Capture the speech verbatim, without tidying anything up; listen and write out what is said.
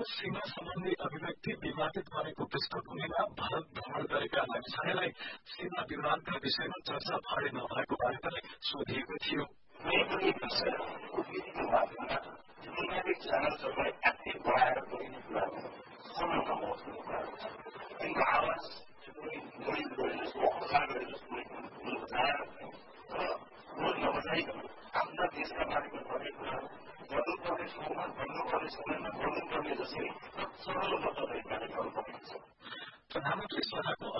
सीमा सम्बन्धी अभिव्यक्ति विवादित बनेको पृष्ठभूमिमा भारत भ्रमण गरेका अमित शाहलाई सीमा विवादका विषयमा चर्चा भाडे नभएको बारे पनि सोधिएको थियो।